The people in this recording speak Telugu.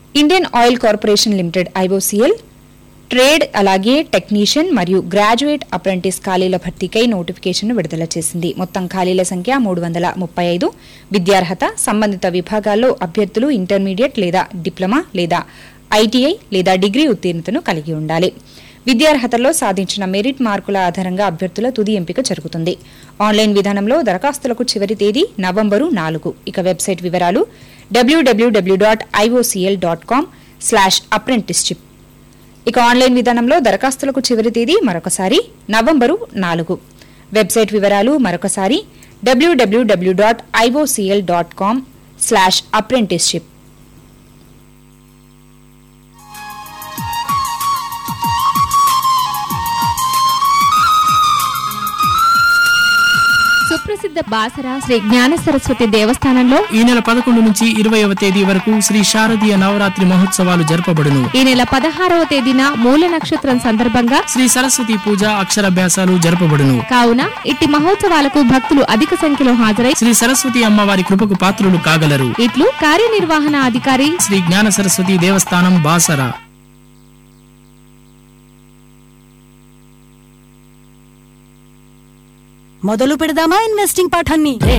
Indian oil corporation limited IOCL trade అలాగే టెక్నీషియన్ మరియు గ్రాడ్యుయేట్ అప్రెంటిస్ ఖాళీల భర్తీకై నోటిఫికేషన్ విడుదల చేసింది. మొత్తం ఖాళీల సంఖ్య 335. విద్యార్హత సంబంధిత విభాగాల్లో అభ్యర్థులు ఇంటర్మీడియట్ లేదా డిప్లొమా లేదా ఐటీఐ లేదా డిగ్రీ ఉత్తీర్ణతను కలిగి ఉండాలి. విద్యార్హతల్లో సాధించిన మెరిట్ మార్కుల ఆధారంగా అభ్యర్థుల తుది ఎంపిక జరుగుతుంది. ఆన్లైన్ విధానంలో దరఖాస్తులకు చివరి తేదీ నవంబరు 4. ఇక వెబ్సైట్ వివరాలు www.ivocl.com/apprenticeship. ఇక ఆన్లైన్ విధానంలో దరఖాస్తులకు చివరి తేదీ మరొకసారి నవంబరు 4. వెబ్సైట్ వివరాలు మరొకసారి www.ivocl.com/apprenticeship. సుప్రసిద్ధ బాసర శ్రీ జ్ఞాన సరస్వతి దేవస్థానంలో ఈ నెల 11 నుంచి 20వ తేదీ వరకు శ్రీ శారదీయ నవరాత్రి మహోత్సవాలు జరపబడును. ఈ నెల 16వ తేదీన మూల నక్షత్రం సందర్భంగా శ్రీ సరస్వతి పూజ అక్షరాభ్యాసాలు జరపబడును. కావున ఇట్టి మహోత్సవాలకు భక్తులు అధిక సంఖ్యలో హాజరై శ్రీ సరస్వతి అమ్మవారి కృపకు పాత్రులు కాగలరు. ఇట్లు కార్యనిర్వహణ అధికారి శ్రీ జ్ఞాన సరస్వతి దేవస్థానం బాసర. మొదలు పెడదామా ఇన్వెస్టింగ్ పాఠాన్ని?